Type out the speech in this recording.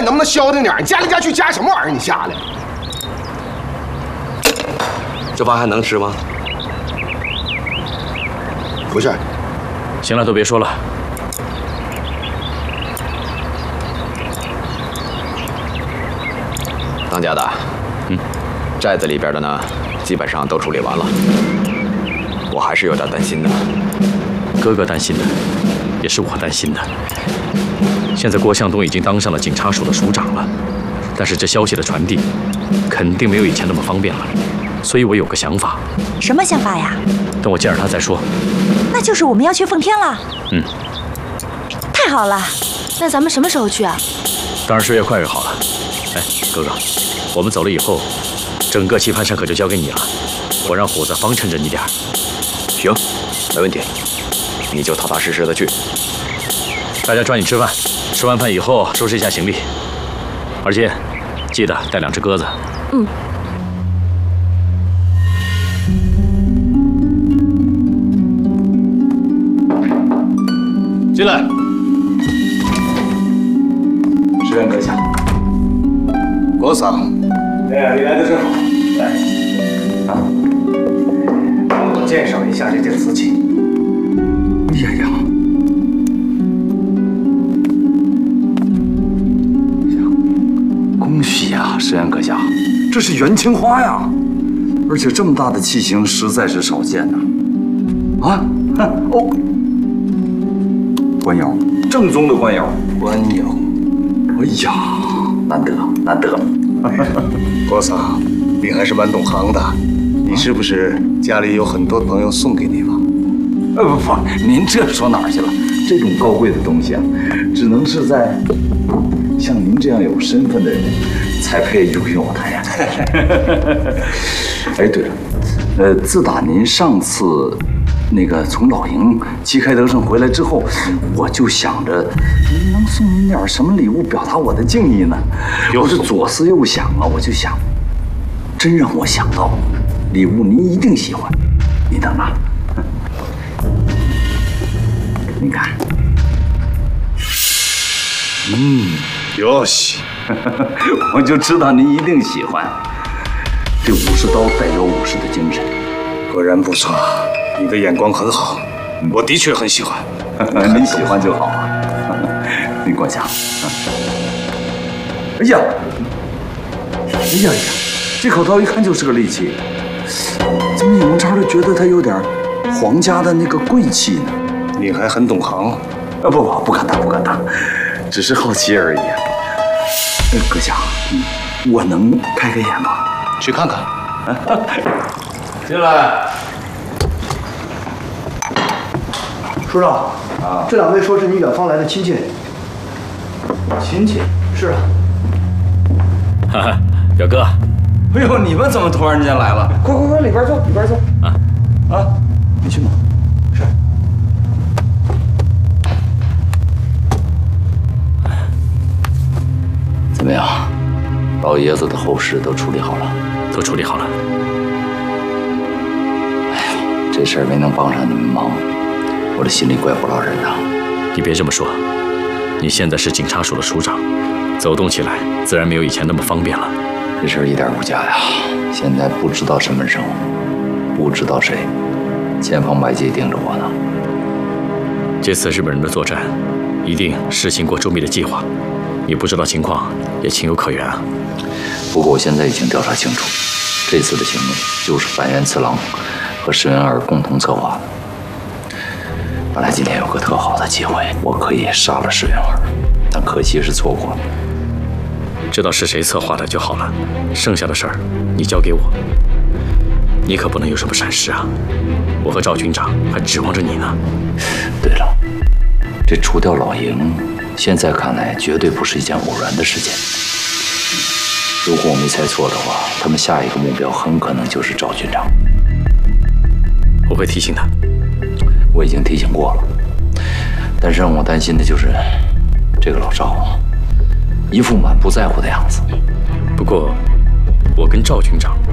能不能消停点？你加来加去加什么玩意儿？你下来， 这饭还能吃吗？ 不是。 行了，都别说了。 当家的，寨子里边的呢，基本上都处理完了。我还是有点担心的。 哥哥担心的，也是我担心的。现在郭向东已经当上了警察署的署长了，但是这消息的传递，肯定没有以前那么方便了。所以我有个想法。 什么想法呀？ 等我见着他再说。 那就是我们要去奉天了。太好了。 那咱们什么时候去啊？ 当然是越快越好了。哎，哥哥，我们走了以后，整个棋盘上可就交给你了。我让虎子帮衬着你点儿。 行，没问题。你就踏踏实实的去。 大家抓紧吃饭，吃完饭以后收拾一下行李。而且记得带2只鸽子。进来。 石原阁下， 国桑， 哎，你来的正好。来，让我鉴赏一下这件瓷器。 哎呀，恭喜呀，石原阁下，这是元青花呀，而且这么大的器型实在是少见呐。哦，官窑，正宗的官窑。 官窑。 哎呀，难得难得。 国桑，你还是蛮懂行的。你是不是家里有很多朋友送给你吧？ 不，您这说哪儿去了？这种高贵的东西啊，只能是在像您这样有身份的人才配拥有它呀。哎，对了，自打您上次那个从老营旗开得胜回来之后，我就想着能送您点什么礼物表达我的敬意呢？我是左思右想啊，我就想，真让我想到礼物您一定喜欢，你等着。你看， 哟西， 我就知道您一定喜欢。这武士刀代表武士的精神， 果然不错，你的眼光很好，我的确很喜欢。 您喜欢就好啊。您过奖。哎呀，这口刀一看就是个利器，怎么眼巴的觉得它有点皇家的那个贵气呢？ 你还很懂行。 不敢当，只是好奇而已啊。阁下，我能开开眼吗？ 去看看。 进来。 署长，这2位说是你远方来的亲戚。 亲戚？ 是啊。 哈哈，表哥。 哎呦，你们怎么突然间来了？ 快，里边坐。你去吗？ 是。 怎么样？老爷子的后事都处理好了？ 都处理好了。 哎呀，这事儿没能帮上你们忙，我这心里怪不落人呐。 你别这么说，你现在是警察署的署长，走动起来自然没有以前那么方便了。 这事儿一点不假呀，现在不知道什么时候，不知道谁，千方百计盯着我呢。 这次日本人的作战，一定实行过周密的计划。你不知道情况也情有可原啊。 不过我现在已经调查清楚，这次的行动就是板垣次郎和石原二共同策划的。本来今天有个特好的机会，我可以杀了石原二，但可惜是错过了。 知道是谁策划的就好了，剩下的事儿你交给我。你可不能有什么闪失啊！我和赵军长还指望着你呢。 对了，这除掉老营，现在看来绝对不是一件偶然的事件。如果我没猜错的话，他们下一个目标很可能就是赵军长。 我会提醒他。 我已经提醒过了，但是让我担心的就是这个老赵啊，一副满不在乎的样子。 不过，我跟赵军长